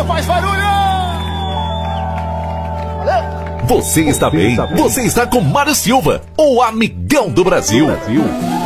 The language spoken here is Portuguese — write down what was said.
Alô, faz barulho! Você está bem? Você está com Mário Silva, o amigão do Brasil.